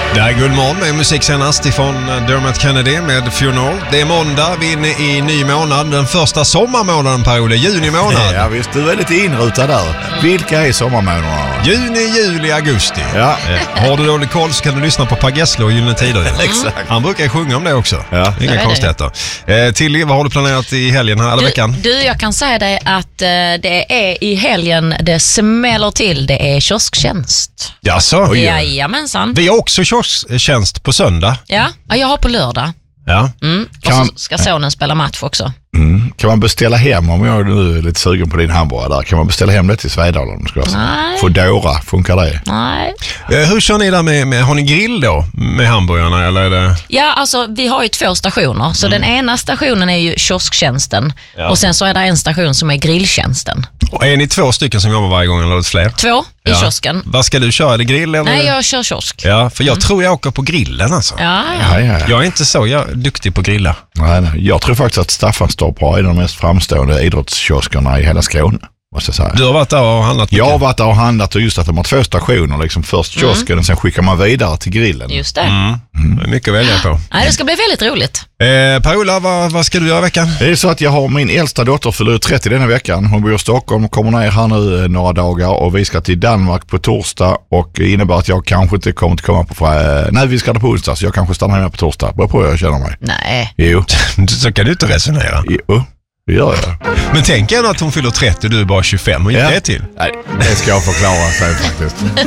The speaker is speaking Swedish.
Det här är Guldmorgon med musik senast ifrån Dermot Kennedy med Funeral. Det är måndag, vi är inne i ny månad, den första sommarmånaden period, juni månad. Ja visst, du är lite inrutad där. Vilka är sommarmånaderna? Juni, juli, augusti. Ja. Har du dålig koll så kan du lyssna på Per Gessle och Gyllene Tider. Exakt. Han brukar ju sjunga om det också. Ja. Inga konstigheter. Tilly, vad har du planerat i helgen här, eller veckan? Jag kan säga dig att det är i helgen det smäller till. Det är kiosktjänst. Jaså? Jajamensan. Vi har också kiosktjänst på söndag. Ja, jag har på lördag. Ja. Och så ska sonen spela match också. Kan man beställa hem, om jag nu är lite sugen på din hamburgare där, kan man beställa hem det till Svedala? Nej. Foodora, funkar det? Nej. Hur kör ni där med har ni grill då med hamburgarna eller är det? Ja, alltså vi har ju 2 stationer. Så den ena stationen är ju kiosktjänsten. Ja. Och sen så är det en station som är grilltjänsten. Och är ni 2 stycken som jobbar varje gång eller är det fler? 2 i kiosken. Vad ska du köra? Är det grill eller? Nej, jag kör kiosk. Ja, för jag tror jag åker på grillen alltså. Ja. Jag är inte så duktig på grilla. Nej. Jag tror faktiskt att Staffanstorp har en av de mest framstående idrottskioskerna i hela Skåne, måste jag säga. Du har varit där och handlat mycket? Jag har varit där och handlat, och just att de har 2 stationer. Liksom först kiosken och sen skickar man vidare till grillen. Just det. Det är mycket att välja på. Nej, det ska bli väldigt roligt. Per-Ola, vad ska du göra i veckan? Det är så att jag har min äldsta dotter fyller 30 denna veckan. Hon bor i Stockholm, kommer ner här nu några dagar och vi ska till Danmark på torsdag, och det innebär att jag kanske inte kommer att komma på nej, vi ska det på onsdag, så jag kanske stannar hemma på torsdag. Bara på hur jag känner mig. Nej. Jo. Så kan du inte resonera. Jo, det gör jag. Men tänk ändå att hon fyller 30 och du är bara 25 och inte är till. Nej, det ska jag förklara sen faktiskt.